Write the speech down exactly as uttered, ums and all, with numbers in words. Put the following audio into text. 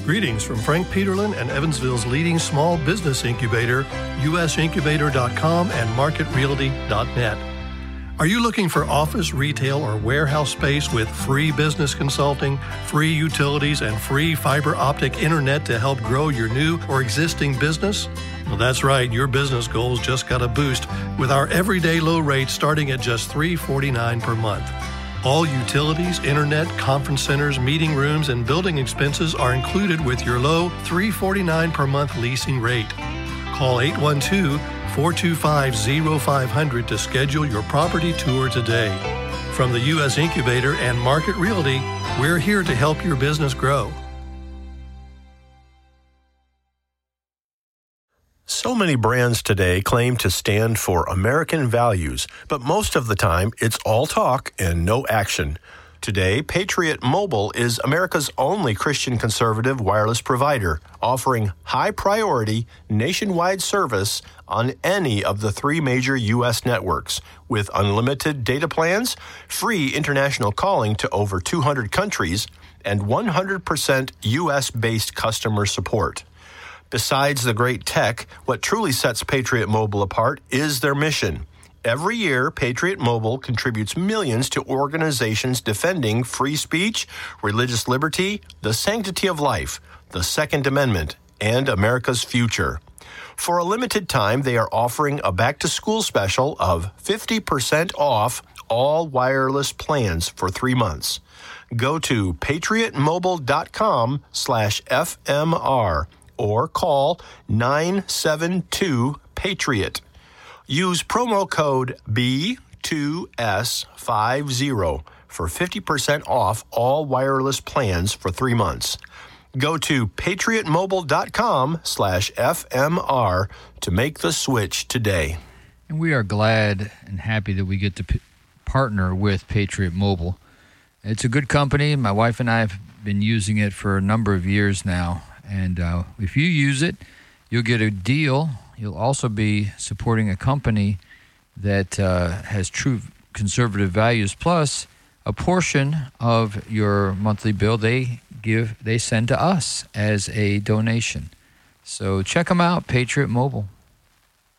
Greetings from Frank Peterlin and Evansville's leading small business incubator, U S incubator dot com and market realty dot net. Are you looking for office, retail, or warehouse space with free business consulting, free utilities, and free fiber optic internet to help grow your new or existing business? Well, that's right. Your business goals just got a boost with our everyday low rate starting at just three dollars and forty-nine cents per month. All utilities, internet, conference centers, meeting rooms, and building expenses are included with your low three dollars and forty-nine cents per month leasing rate. Call eight one two, four two five, zero five zero zero to schedule your property tour today. From the U S Incubator and Market Realty, we're here to help your business grow. So many brands today claim to stand for American values, but most of the time it's all talk and no action. Today, Patriot Mobile is America's only Christian conservative wireless provider, offering high-priority, nationwide service on any of the three major U S networks, with unlimited data plans, free international calling to over two hundred countries, and one hundred percent U S-based customer support. Besides the great tech, what truly sets Patriot Mobile apart is their mission. Every year, Patriot Mobile contributes millions to organizations defending free speech, religious liberty, the sanctity of life, the Second Amendment, and America's future. For a limited time, they are offering a back-to-school special of fifty percent off all wireless plans for three months. Go to patriot mobile dot com slash F M R or call nine seven two PATRIOT. Use promo code B two S fifty for fifty percent off all wireless plans for three months. Go to patriot mobile dot com slash F M R to make the switch today. And we are glad and happy that we get to p- partner with Patriot Mobile. It's a good company. My wife and I have been using it for a number of years now. And uh, if you use it, you'll get a deal. You'll also be supporting a company that uh, has true conservative values. Plus, a portion of your monthly bill they give, they send to us as a donation. So check them out, Patriot Mobile.